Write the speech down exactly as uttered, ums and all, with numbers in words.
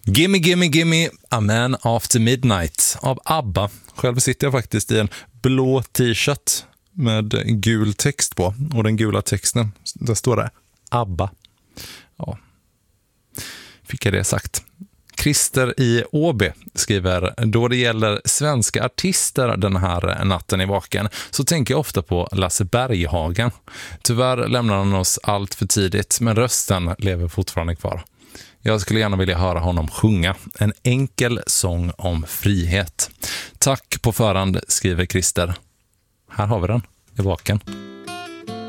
Gimme, gimme, gimme, A Man After Midnight av ABBA. Själv sitter jag faktiskt i en blå t-shirt med gul text på. Och den gula texten, där står det ABBA. Ja, fick jag det sagt. Christer i Åby skriver: då det gäller svenska artister den här natten i Vaken så tänker jag ofta på Lasse Berghagen. Tyvärr lämnar han oss allt för tidigt, men rösten lever fortfarande kvar. Jag skulle gärna vilja höra honom sjunga en enkel sång om frihet. Tack på förhand, skriver Christer. Här har vi den i Vaken.